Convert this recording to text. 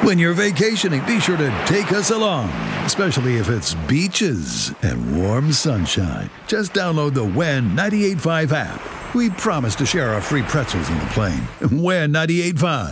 When you're vacationing, be sure to take us along, especially if it's beaches and warm sunshine. Just download the WHEN 98.5 app. We promise to share our free pretzels on the plane. WHEN 98.5.